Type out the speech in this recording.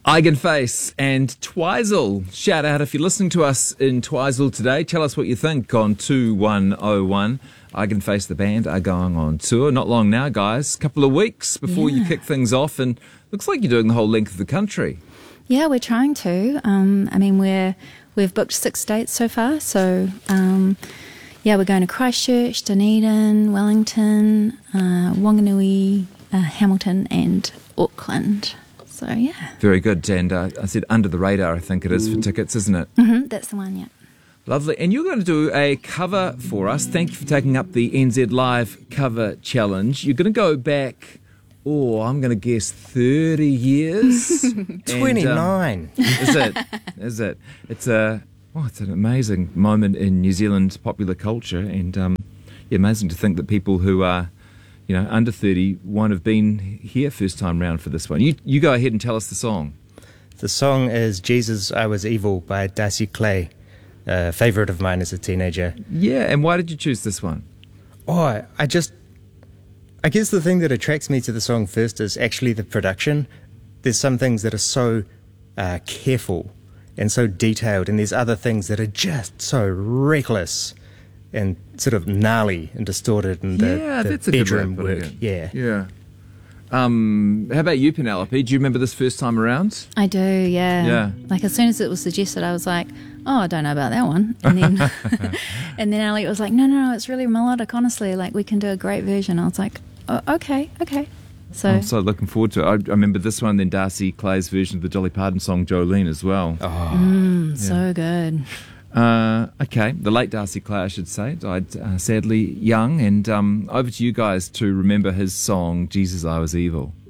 Eigenface and Twizel. Shout out if you're listening to us in Twizel today. Tell us what you think on 2101. Eigenface, the band, are going on tour. Not long now, guys. Couple of weeks before you kick things off, and looks like you're doing the whole length of the country. Yeah, we're trying to. We've booked 6 dates so far. So, we're going to Christchurch, Dunedin, Wellington, Wanganui, Hamilton, and Auckland. So, yeah. Very good. And I said Under the Radar, I think it is, for tickets, isn't it? Mm-hmm, that's the one, yeah. Lovely. And you're going to do a cover for us. Thank you for taking up the NZ Live cover challenge. You're going to go back, I'm going to guess 30 years. 29. Is it? It's an amazing moment in New Zealand popular culture. And amazing to think that people who are under 30 won't have been here first time round for this one. You go ahead and tell us the song. The song is Jesus, I Was Evil by Darcy Clay, a favourite of mine as a teenager. Yeah, and why did you choose this one? I guess the thing that attracts me to the song first is actually the production. There's some things that are so careful and so detailed, and there's other things that are just so reckless and sort of gnarly and distorted, and the that's a bedroom good way of work. putting it. Yeah. How about you, Penelope? Do you remember this first time around? I do, yeah. Yeah. Like, as soon as it was suggested, I was like, I don't know about that one. And then and then Elliot was like, no, it's really melodic, honestly. Like, we can do a great version. I was like, okay. So I'm so looking forward to it. I remember this one, then Darcy Clay's version of the Dolly Parton song Jolene as well. So good. Okay, the late Darcy Clay, I should say, died sadly young. And over to you guys to remember his song, Jesus, I Was Evil.